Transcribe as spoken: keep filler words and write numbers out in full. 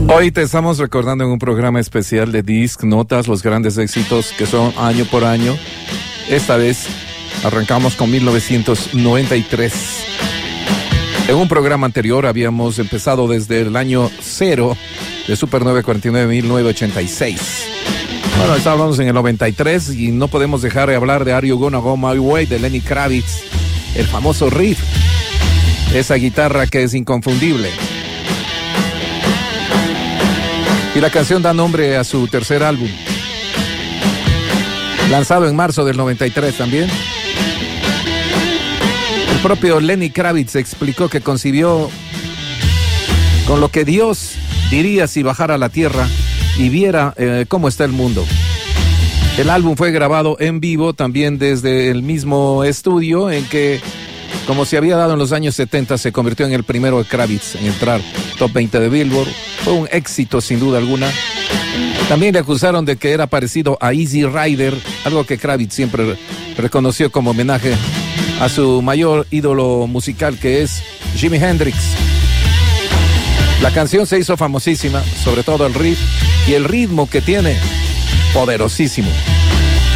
Hoy te estamos recordando en un programa especial de Disc Notas los grandes éxitos que son año por año. Esta vez arrancamos con mil novecientos noventa y tres. En un programa anterior habíamos empezado desde el año cero de Super nueve cuarenta y nueve, mil novecientos ochenta y seis. Bueno, estábamos en el noventa y tres y no podemos dejar de hablar de Are You Gonna Go My Way de Lenny Kravitz, el famoso riff, esa guitarra que es inconfundible. Y la canción da nombre a su tercer álbum, lanzado en marzo del noventa y tres también. El propio Lenny Kravitz explicó que concibió con lo que Dios diría si bajara a la tierra y viera eh, cómo está el mundo. El álbum fue grabado en vivo también desde el mismo estudio en que, como se había dado en los años setenta, se convirtió en el primero de Kravitz en entrar top veinte de Billboard. Fue un éxito sin duda alguna. También le acusaron de que era parecido a Easy Rider, algo que Kravitz siempre reconoció como homenaje a su mayor ídolo musical, que es Jimi Hendrix. La canción se hizo famosísima, sobre todo el riff y el ritmo que tiene, poderosísimo.